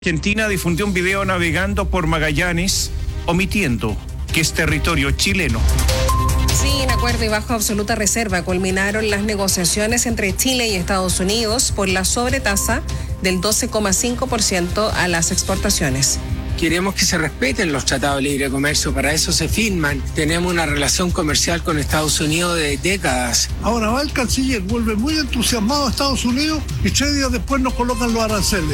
Argentina difundió un video navegando por Magallanes, omitiendo que es territorio chileno. Sin acuerdo y bajo absoluta reserva culminaron las negociaciones entre Chile y Estados Unidos por la sobretasa del 12,5% a las exportaciones. Queremos que se respeten los tratados de libre comercio, para eso se firman. Tenemos una relación comercial con Estados Unidos de décadas. Ahora va el canciller, vuelve muy entusiasmado a Estados Unidos y 3 días después nos colocan los aranceles.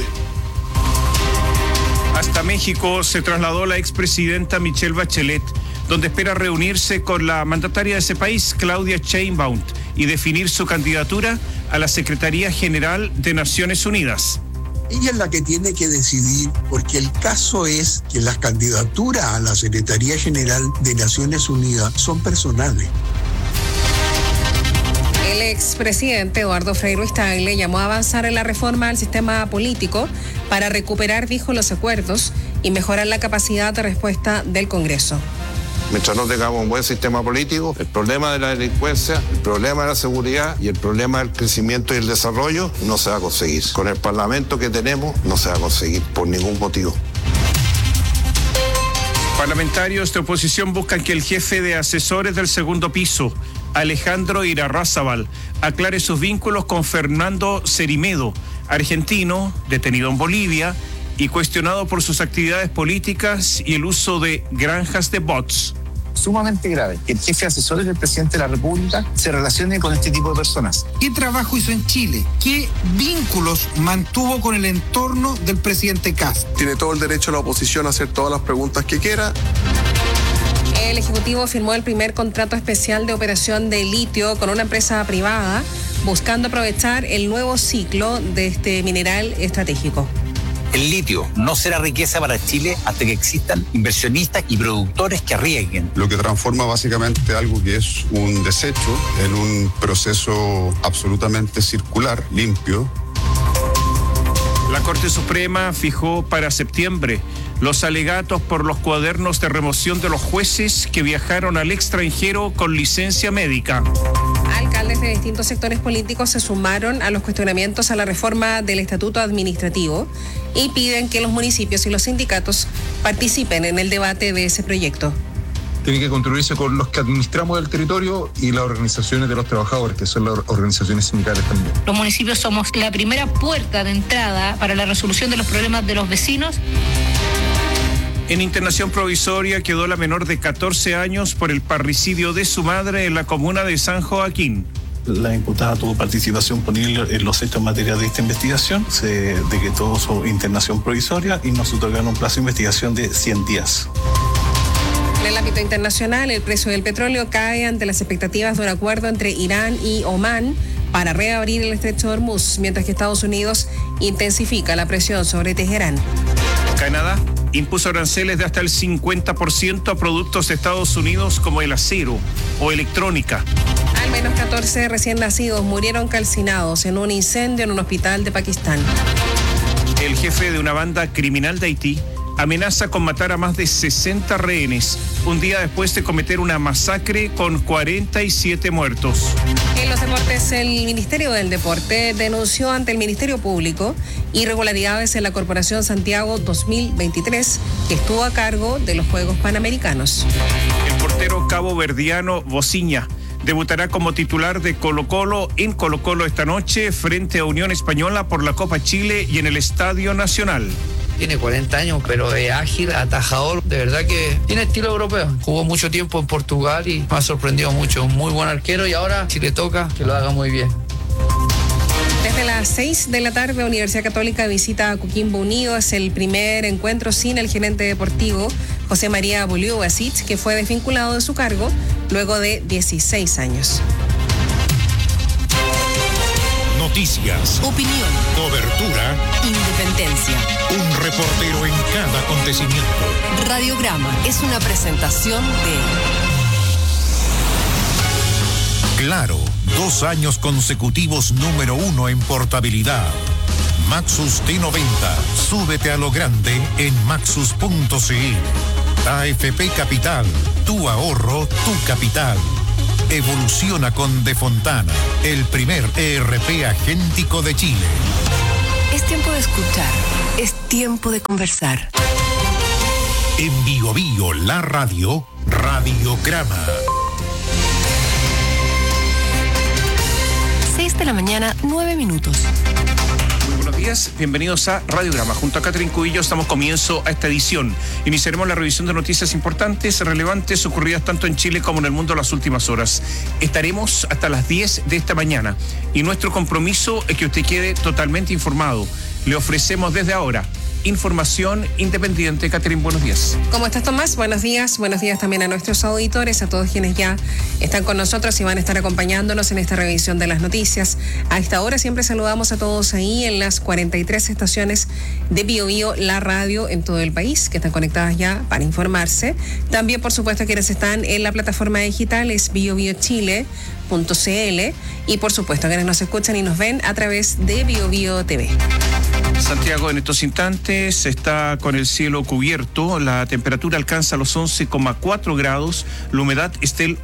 Hasta México se trasladó la expresidenta Michelle Bachelet, donde espera reunirse con la mandataria de ese país, Claudia Sheinbaum, y definir su candidatura a la Secretaría General de Naciones Unidas. Ella es la que tiene que decidir, porque el caso es que las candidaturas a la Secretaría General de Naciones Unidas son personales. El expresidente Eduardo Frei Ruiz-Tagle llamó a avanzar en la reforma al sistema político para recuperar, dijo, los acuerdos y mejorar la capacidad de respuesta del Congreso. Mientras no tengamos un buen sistema político, el problema de la delincuencia, el problema de la seguridad y el problema del crecimiento y el desarrollo no se va a conseguir. Con el Parlamento que tenemos no se va a conseguir por ningún motivo. Parlamentarios de oposición buscan que el jefe de asesores del segundo piso, Alejandro Irarrázaval, aclare sus vínculos con Fernando Cerimedo, argentino, detenido en Bolivia y cuestionado por sus actividades políticas y el uso de granjas de bots. Sumamente grave que el jefe de asesores del presidente de la República se relacione con este tipo de personas. ¿Qué trabajo hizo en Chile? ¿Qué vínculos mantuvo con el entorno del presidente Kast? Tiene todo el derecho la oposición a hacer todas las preguntas que quiera. El Ejecutivo firmó el primer contrato especial de operación de litio con una empresa privada, buscando aprovechar el nuevo ciclo de este mineral estratégico. El litio no será riqueza para Chile hasta que existan inversionistas y productores que arriesguen. Lo que transforma básicamente algo que es un desecho en un proceso absolutamente circular, limpio. La Corte Suprema fijó para septiembre los alegatos por los cuadernos de remoción de los jueces que viajaron al extranjero con licencia médica. Alcaldes de distintos sectores políticos se sumaron a los cuestionamientos a la reforma del Estatuto Administrativo y piden que los municipios y los sindicatos participen en el debate de ese proyecto. Tiene que construirse con los que administramos el territorio y las organizaciones de los trabajadores, que son las organizaciones sindicales también. Los municipios somos la primera puerta de entrada para la resolución de los problemas de los vecinos. En internación provisoria quedó la menor de 14 años por el parricidio de su madre en la comuna de San Joaquín. La imputada tuvo participación ponible en los hechos en materia de esta investigación. Se decretó su internación provisoria y nos otorgaron un plazo de investigación de 100 días. En el ámbito internacional, el precio del petróleo cae ante las expectativas de un acuerdo entre Irán y Omán para reabrir el estrecho de Hormuz, mientras que Estados Unidos intensifica la presión sobre Teherán. Canadá impuso aranceles de hasta el 50% a productos de Estados Unidos como el acero o electrónica. Al menos 14 recién nacidos murieron calcinados en un incendio en un hospital de Pakistán. El jefe de una banda criminal de Haití amenaza con matar a más de 60 rehenes, un día después de cometer una masacre con 47 muertos. En los deportes, el Ministerio del Deporte denunció ante el Ministerio Público irregularidades en la Corporación Santiago 2023, que estuvo a cargo de los Juegos Panamericanos. El portero caboverdiano Bociña debutará como titular de Colo-Colo en Colo-Colo esta noche frente a Unión Española por la Copa Chile y en el Estadio Nacional. Tiene 40 años, pero es ágil, atajador. De verdad que tiene estilo europeo. Jugó mucho tiempo en Portugal y me ha sorprendido mucho. Un muy buen arquero y ahora, si le toca, que lo haga muy bien. Desde las 6 de la tarde, Universidad Católica visita a Coquimbo Unido. Es el primer encuentro sin el gerente deportivo José María Boliuasic, que fue desvinculado de su cargo luego de 16 años. Noticias, opinión, cobertura, independencia. Un reportero en cada acontecimiento. Radiograma es una presentación de Claro, 2 años consecutivos número 1 en portabilidad. Maxus T90, súbete a lo grande en maxus.cl. AFP Capital, tu ahorro, tu capital. Evoluciona con De Fontana, el primer ERP agéntico de Chile. Es tiempo de escuchar. Es tiempo de conversar. En Bio Bio, la radio, Radiograma. 6 de la mañana, 9 minutos. Muy buenos días, bienvenidos a Radiograma. Junto a Catherine Cubillo damos comienzo a esta edición. Iniciaremos la revisión de noticias importantes, relevantes, ocurridas tanto en Chile como en el mundo en las últimas horas. Estaremos hasta las 10 de esta mañana y nuestro compromiso es que usted quede totalmente informado. Le ofrecemos desde ahora información independiente. Catherine, buenos días. ¿Cómo estás, Tomás? Buenos días también a nuestros auditores, a todos quienes ya están con nosotros y van a estar acompañándonos en esta revisión de las noticias. A esta hora siempre saludamos a todos ahí en las 43 estaciones de Bio Bio, la radio en todo el país, que están conectadas ya para informarse. También, por supuesto, quienes están en la plataforma digital es biobiochile.cl y, por supuesto, quienes nos escuchan y nos ven a través de Bio Bio TV. Santiago en estos instantes está con el cielo cubierto, la temperatura alcanza los 11,4 grados, la humedad está del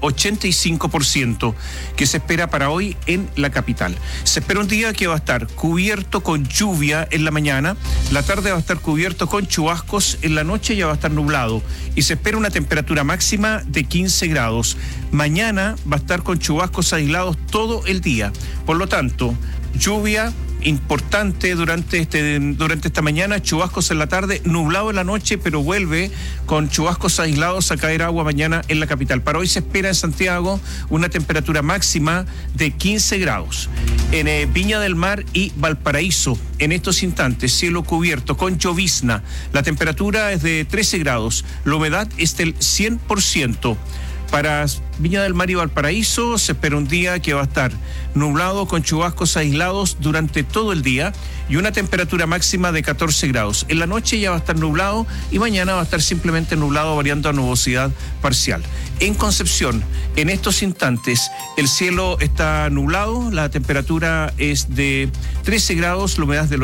85%, que se espera para hoy en la capital. Se espera un día que va a estar cubierto con lluvia en la mañana, la tarde va a estar cubierto con chubascos, en la noche ya va a estar nublado y se espera una temperatura máxima de 15 grados. Mañana va a estar con chubascos aislados todo el día, por lo tanto, lluvia importante durante esta mañana, chubascos en la tarde, nublado en la noche, pero vuelve con chubascos aislados a caer agua mañana en la capital. Para hoy se espera en Santiago una temperatura máxima de 15 grados. En Viña del Mar y Valparaíso, en estos instantes, cielo cubierto con llovizna. La temperatura es de 13 grados, la humedad es del 100%. Para Viña del Mar y Valparaíso se espera un día que va a estar nublado con chubascos aislados durante todo el día y una temperatura máxima de 14 grados. En la noche ya va a estar nublado y mañana va a estar simplemente nublado variando a nubosidad parcial. En Concepción, en estos instantes, el cielo está nublado, la temperatura es de 13 grados, la humedad es del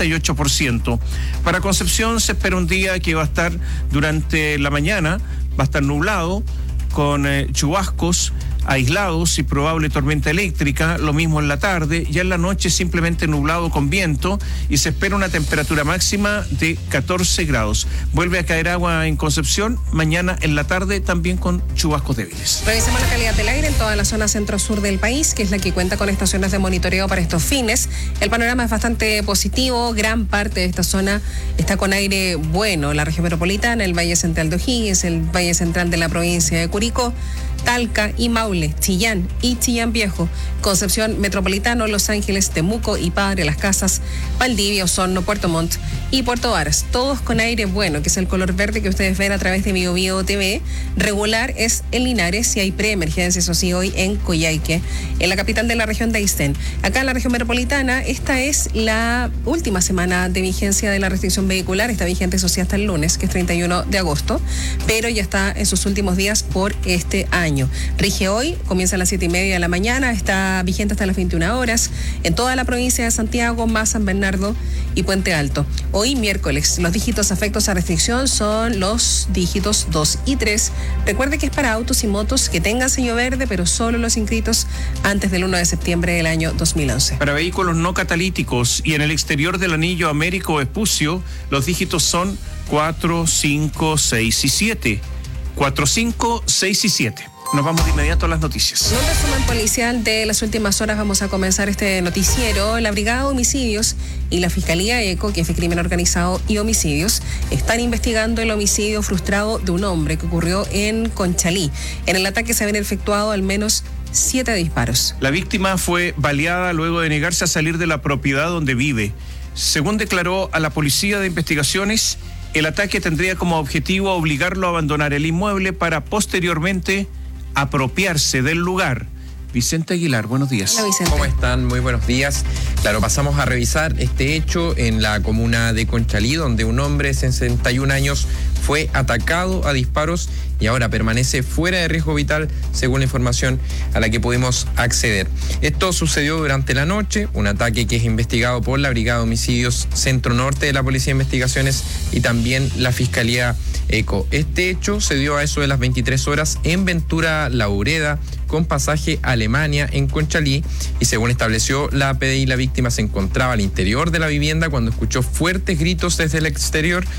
88%. Para Concepción se espera un día que va a estar durante la mañana, va a estar nublado, con chubascos aislados y probable tormenta eléctrica, lo mismo en la tarde, ya en la noche simplemente nublado con viento y se espera una temperatura máxima de 14 grados. Vuelve a caer agua en Concepción, mañana en la tarde también con chubascos débiles. Revisemos la calidad del aire en toda la zona centro-sur del país, que es la que cuenta con estaciones de monitoreo para estos fines. El panorama es bastante positivo, gran parte de esta zona está con aire bueno, la región metropolitana, el Valle Central de O'Higgins, el Valle Central de la provincia de Curicó, Talca y Maule, Chillán y Chillán Viejo, Concepción Metropolitano, Los Ángeles, Temuco y Padre Las Casas, Valdivia, Osorno, Puerto Montt y Puerto Varas, todos con aire bueno, que es el color verde que ustedes ven a través de Bio Bio TV. Regular es en Linares y hay preemergencia, eso sí, hoy en Coyhaique, en la capital de la región de Aysén. Acá en la región metropolitana, esta es la última semana de vigencia de la restricción vehicular, está vigente eso sí hasta el lunes, que es 31 de agosto, pero ya está en sus últimos días por este año. Rige hoy, comienza a las 7:30 de la mañana, está vigente hasta las 21 horas en toda la provincia de Santiago, más San Bernardo y Puente Alto. Hoy miércoles, los dígitos afectos a restricción son los dígitos 2 y 3. Recuerde que es para autos y motos que tengan sello verde, pero solo los inscritos antes del 1 de septiembre del año 2011. Para vehículos no catalíticos y en el exterior del anillo Américo Vespucio, los dígitos son 4, 5, 6 y 7. 4, 5, 6 y 7. Nos vamos de inmediato a las noticias. En un resumen policial de las últimas horas vamos a comenzar este noticiero. La Brigada de Homicidios y la Fiscalía ECO, que es de Crimen Organizado y Homicidios, están investigando el homicidio frustrado de un hombre que ocurrió en Conchalí. En el ataque se habían efectuado al menos 7 disparos. La víctima fue baleada luego de negarse a salir de la propiedad donde vive. Según declaró a la Policía de Investigaciones, el ataque tendría como objetivo obligarlo a abandonar el inmueble para posteriormente apropiarse del lugar. Vicente Aguilar, buenos días. Hola, Vicente. ¿Cómo están? Muy buenos días. Claro, pasamos a revisar este hecho en la comuna de Conchalí, donde un hombre de 61 años fue atacado a disparos y ahora permanece fuera de riesgo vital, según la información a la que pudimos acceder. Esto sucedió durante la noche, un ataque que es investigado por la Brigada de Homicidios Centro Norte de la Policía de Investigaciones y también la Fiscalía ECO. Este hecho se dio a eso de las 23 horas en Ventura Laureda, con pasaje a Alemania en Conchalí, y según estableció la PDI, la víctima se encontraba al interior de la vivienda cuando escuchó fuertes gritos desde el exterior